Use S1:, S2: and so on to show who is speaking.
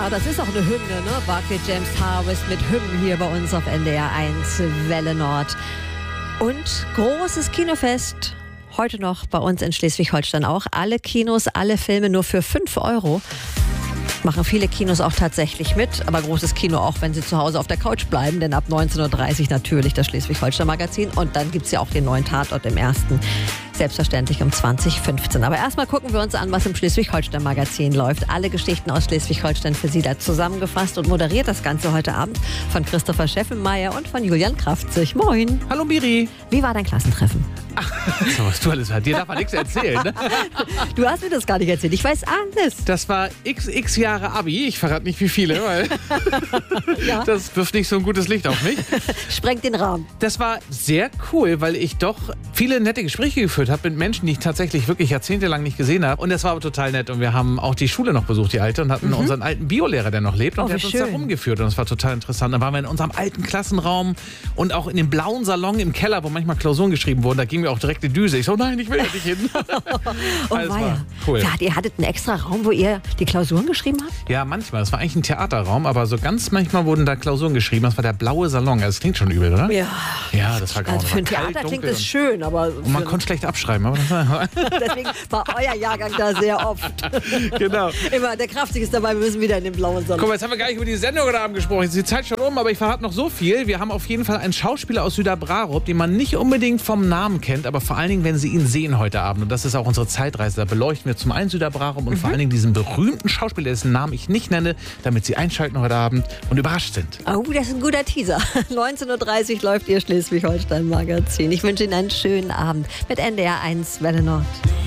S1: Ja, das ist auch eine Hymne, ne? Barclay James Harvest mit Hymnen hier bei uns auf NDR 1 Welle Nord. Und großes Kinofest. Heute noch bei uns in Schleswig-Holstein auch. Alle Kinos, alle Filme nur für 5 €. Machen viele Kinos auch tatsächlich mit, aber großes Kino auch, wenn sie zu Hause auf der Couch bleiben, denn ab 19:30 Uhr natürlich das Schleswig-Holstein-Magazin und dann gibt es ja auch den neuen Tatort im ersten, selbstverständlich um 20:15. Aber erstmal gucken wir uns an, was im Schleswig-Holstein-Magazin läuft. Alle Geschichten aus Schleswig-Holstein für Sie da zusammengefasst und moderiert das Ganze heute Abend von Christopher Scheffenmeier und von Julian Kraftzig. Moin.
S2: Hallo Miri.
S1: Wie war dein Klassentreffen?
S2: So, was du alles hast. Dir darf man nichts erzählen, ne?
S1: Du hast mir das gar nicht erzählt. Ich weiß alles.
S2: Das war XX Jahre Abi. Ich verrate nicht wie viele, weil
S1: Ja.
S2: das wirft nicht so ein gutes Licht auf mich.
S1: Sprengt den Rahmen.
S2: Das war sehr cool, weil ich doch viele nette Gespräche geführt habe mit Menschen, die ich tatsächlich wirklich jahrzehntelang nicht gesehen habe. Und das war aber total nett. Und wir haben auch die Schule noch besucht, die alte, und hatten unseren alten Biolehrer, der noch lebt. Und
S1: Oh,
S2: der
S1: wie
S2: hat uns da
S1: schön.
S2: rumgeführt. Und das war total interessant. Dann waren wir in unserem alten Klassenraum und auch in dem blauen Salon im Keller, wo manchmal Klausuren geschrieben wurden. Da ging mir auch direkt die Düse. Ich so, nein, ich will ja nicht hin.
S1: Oh,
S2: Alles
S1: weia.
S2: war cool.
S1: Ja, ihr hattet einen extra Raum, wo ihr die Klausuren geschrieben habt?
S2: Ja, manchmal. Es war eigentlich ein Theaterraum, aber so ganz manchmal wurden da Klausuren geschrieben. Das war der blaue Salon. Das klingt schon übel, oder?
S1: Ja.
S2: Ja, das war
S1: Also
S2: grau.
S1: für ein Theater klingt das schön, aber
S2: Und man konnte schlecht abschreiben. Aber
S1: deswegen war euer Jahrgang da sehr oft.
S2: genau.
S1: Immer, der Kraftzig ist dabei, wir müssen wieder in den blauen Salon.
S2: Guck mal, jetzt haben wir gar nicht über die Sendung heute Abend gesprochen. Jetzt ist die Zeit schon um, aber ich verrate noch so viel. Wir haben auf jeden Fall einen Schauspieler aus Süderbrarup, den man nicht unbedingt vom Namen kennt, aber vor allen Dingen, wenn Sie ihn sehen heute Abend. Und das ist auch unsere Zeitreise. Da beleuchten wir zum einen Süderbrarup und vor allen Dingen diesen berühmten Schauspieler, dessen Namen ich nicht nenne, damit Sie einschalten heute Abend und überrascht sind.
S1: Oh, das ist ein guter Teaser. 19:30 Uhr läuft Ihr Schleswig-Holstein-Magazin. Ich wünsche Ihnen einen schönen Abend mit NDR 1 Welle Nord.